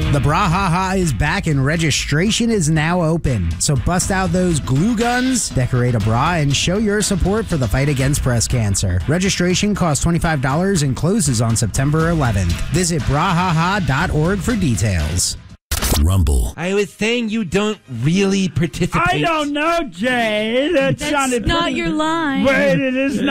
The Bra-Ha-Ha is back and registration is now open. So bust out those glue guns, decorate a bra, and show your support for the fight against breast cancer. Registration costs $25 and closes on September 11th. Visit brahaha.org for details. Rumble. I was saying you don't really participate. I don't know, Jay. That That's sounded not pretty... your line. Wait, it is not.